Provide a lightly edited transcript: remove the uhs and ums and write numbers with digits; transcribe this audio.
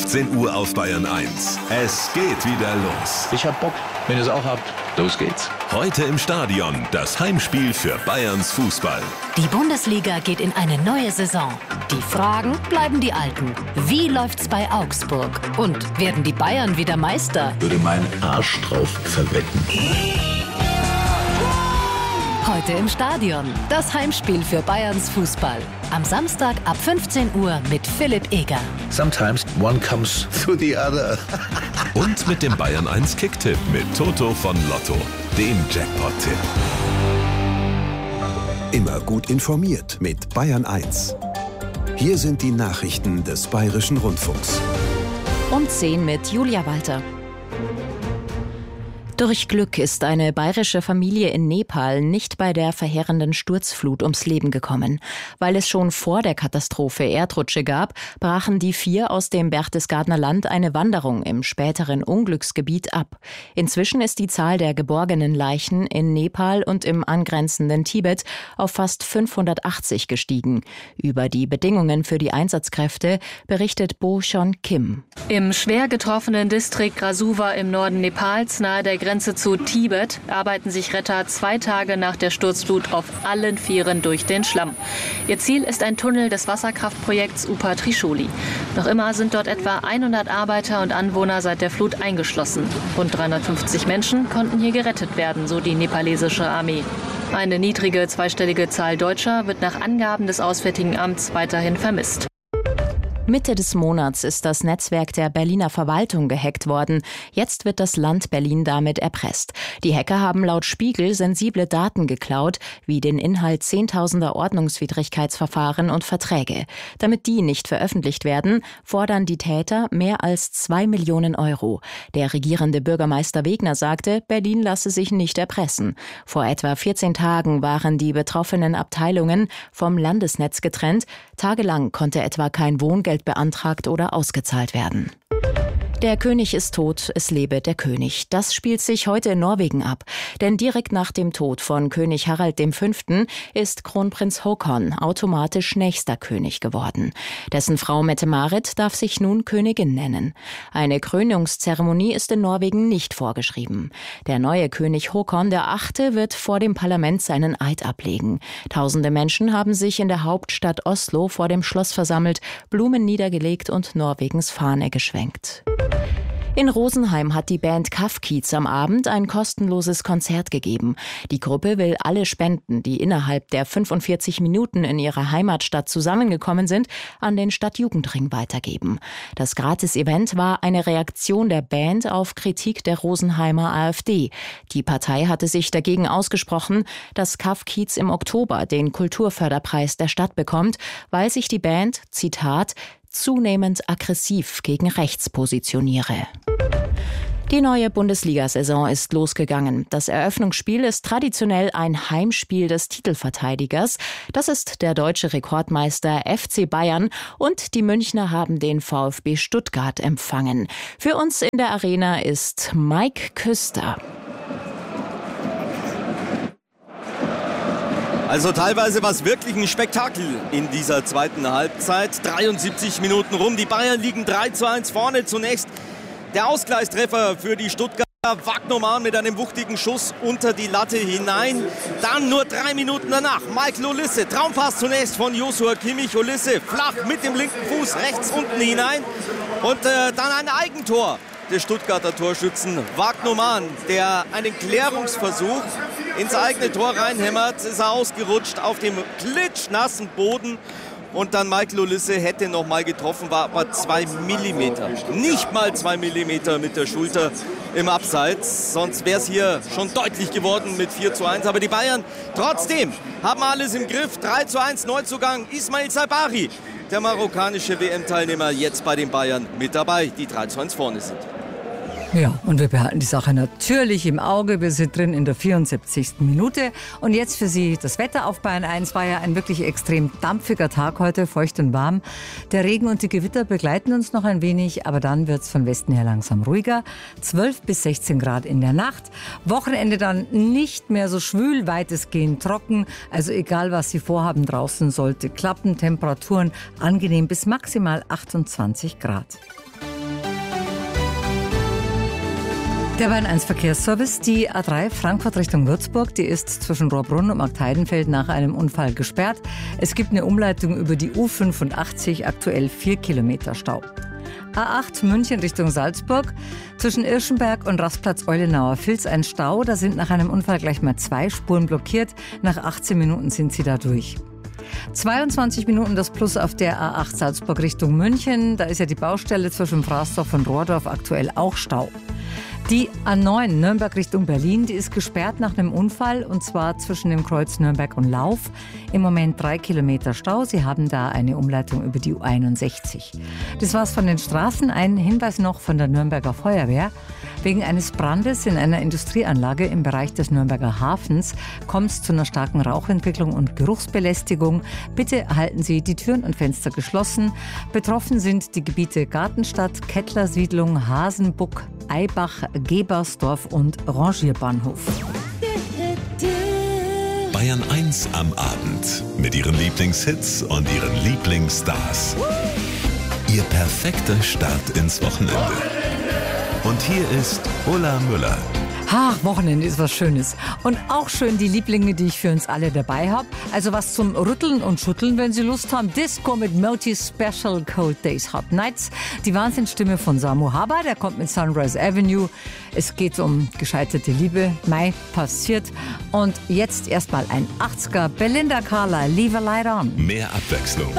15 Uhr auf Bayern 1. Es geht wieder los. Ich hab Bock. Wenn ihr es auch habt, los geht's. Heute im Stadion das Heimspiel für Bayerns Fußball. Die Bundesliga geht in eine neue Saison. Die Fragen bleiben die alten. Wie läuft's bei Augsburg? Und werden die Bayern wieder Meister? Würde meinen Arsch drauf verwetten. Heute im Stadion. Das Heimspiel für Bayerns Fußball. Am Samstag ab 15 Uhr mit Philipp Eger. Sometimes one comes to the other. Und mit dem Bayern 1 Kicktipp mit Toto von Lotto, dem Jackpot-Tipp. Immer gut informiert mit Bayern 1. Hier sind die Nachrichten des Bayerischen Rundfunks. Um 10 mit Julia Walter. Durch Glück ist eine bayerische Familie in Nepal nicht bei der verheerenden Sturzflut ums Leben gekommen. Weil es schon vor der Katastrophe Erdrutsche gab, brachen die 4 aus dem Berchtesgadener Land eine Wanderung im späteren Unglücksgebiet ab. Inzwischen ist die Zahl der geborgenen Leichen in Nepal und im angrenzenden Tibet auf fast 580 gestiegen. Über die Bedingungen für die Einsatzkräfte berichtet Bo Seon Kim. Im schwer getroffenen Distrikt Rasuwa im Norden Nepals, nahe der Grenze zu Tibet, arbeiten sich Retter 2 Tage nach der Sturzflut auf allen 4 durch den Schlamm. Ihr Ziel ist ein Tunnel des Wasserkraftprojekts Upa Trishuli. Noch immer sind dort etwa 100 Arbeiter und Anwohner seit der Flut eingeschlossen. Rund 350 Menschen konnten hier gerettet werden, so die nepalesische Armee. Eine niedrige zweistellige Zahl Deutscher wird nach Angaben des Auswärtigen Amts weiterhin vermisst. Mitte des Monats ist das Netzwerk der Berliner Verwaltung gehackt worden. Jetzt wird das Land Berlin damit erpresst. Die Hacker haben laut Spiegel sensible Daten geklaut, wie den Inhalt zehntausender Ordnungswidrigkeitsverfahren und Verträge. Damit die nicht veröffentlicht werden, fordern die Täter mehr als 2 Millionen Euro. Der regierende Bürgermeister Wegner sagte, Berlin lasse sich nicht erpressen. Vor etwa 14 Tagen waren die betroffenen Abteilungen vom Landesnetz getrennt. Tagelang konnte etwa kein Wohngeld beantragt oder ausgezahlt werden. Der König ist tot, es lebe der König. Das spielt sich heute in Norwegen ab. Denn direkt nach dem Tod von König Harald V. ist Kronprinz Haakon automatisch nächster König geworden. Dessen Frau Mette-Marit darf sich nun Königin nennen. Eine Krönungszeremonie ist in Norwegen nicht vorgeschrieben. Der neue König Haakon VIII. Wird vor dem Parlament seinen Eid ablegen. Tausende Menschen haben sich in der Hauptstadt Oslo vor dem Schloss versammelt, Blumen niedergelegt und Norwegens Fahne geschwenkt. In Rosenheim hat die Band Kafkiez am Abend ein kostenloses Konzert gegeben. Die Gruppe will alle Spenden, die innerhalb der 45 Minuten in ihrer Heimatstadt zusammengekommen sind, an den Stadtjugendring weitergeben. Das Gratis-Event war eine Reaktion der Band auf Kritik der Rosenheimer AfD. Die Partei hatte sich dagegen ausgesprochen, dass Kafkiez im Oktober den Kulturförderpreis der Stadt bekommt, weil sich die Band, Zitat, zunehmend aggressiv gegen rechts positioniere. Die neue Bundesliga-Saison ist losgegangen. Das Eröffnungsspiel ist traditionell ein Heimspiel des Titelverteidigers. Das ist der deutsche Rekordmeister FC Bayern und die Münchner haben den VfB Stuttgart empfangen. Für uns in der Arena ist Mike Küster. Also teilweise war es wirklich ein Spektakel in dieser zweiten Halbzeit. 73 Minuten rum, die Bayern liegen 3:1 vorne. Zunächst der Ausgleichstreffer für die Stuttgarter. Wagnermann mit einem wuchtigen Schuss unter die Latte hinein. Dann nur 3 Minuten danach Michael Olise. Traumpass zunächst von Joshua Kimmich. Olise flach mit dem linken Fuß rechts unten hinein. Und dann ein Eigentor des Stuttgarter Torschützen Wagnermann, der einen Klärungsversuch ins eigene Tor reinhämmert. Ist er ausgerutscht auf dem klitschnassen Boden. Und dann Michael Olise hätte noch mal getroffen, war aber 2 Millimeter. Nicht mal 2 Millimeter mit der Schulter im Abseits. Sonst wäre es hier schon deutlich geworden mit 4:1. Aber die Bayern trotzdem haben alles im Griff. 3:1 Neuzugang Ismail Sabari, der marokkanische WM-Teilnehmer, jetzt bei den Bayern mit dabei, die 3:1 vorne sind. Ja, und wir behalten die Sache natürlich im Auge. Wir sind drin in der 74. Minute. Und jetzt für Sie das Wetter auf Bayern 1. War ja ein wirklich extrem dampfiger Tag heute, feucht und warm. Der Regen und die Gewitter begleiten uns noch ein wenig, aber dann wird es von Westen her langsam ruhiger. 12 bis 16 Grad in der Nacht. Wochenende dann nicht mehr so schwül, weitestgehend trocken. Also egal, was Sie vorhaben, draußen sollte klappen. Temperaturen angenehm bis maximal 28 Grad. Der Bayern 1 Verkehrsservice, die A3 Frankfurt Richtung Würzburg, die ist zwischen Rohrbrunn und Marktheidenfeld nach einem Unfall gesperrt. Es gibt eine Umleitung über die U85, aktuell 4 Kilometer Stau. A8 München Richtung Salzburg, zwischen Irschenberg und Rastplatz Eulenauer Vils ein Stau. Da sind nach einem Unfall gleich mal 2 Spuren blockiert. Nach 18 Minuten sind sie da durch. 22 Minuten das Plus auf der A8 Salzburg Richtung München. Da ist ja die Baustelle zwischen Frasdorf und Rohrdorf aktuell auch Stau. Die A9 Nürnberg Richtung Berlin, die ist gesperrt nach einem Unfall und zwar zwischen dem Kreuz Nürnberg und Lauf. Im Moment 3 Kilometer Stau. Sie haben da eine Umleitung über die U61. Das war's von den Straßen. Ein Hinweis noch von der Nürnberger Feuerwehr. Wegen eines Brandes in einer Industrieanlage im Bereich des Nürnberger Hafens kommt es zu einer starken Rauchentwicklung und Geruchsbelästigung. Bitte halten Sie die Türen und Fenster geschlossen. Betroffen sind die Gebiete Gartenstadt, Kettlersiedlung, Hasenbuck, Eibach, Gebersdorf und Rangierbahnhof. Bayern 1 am Abend mit ihren Lieblingshits und ihren Lieblingsstars. Ihr perfekter Start ins Wochenende. Und hier ist Ulla Müller. Ach, Wochenende ist was Schönes. Und auch schön die Lieblinge, die ich für uns alle dabei habe. Also was zum Rütteln und Schütteln, wenn Sie Lust haben. Disco mit Moti Special Cold Days Hot Nights. Die Wahnsinnsstimme von Samu Haber, der kommt mit Sunrise Avenue. Es geht um gescheiterte Liebe. Mai passiert. Und jetzt erstmal ein 80er. Belinda Carlisle, Leave a Light On. Mehr Abwechslung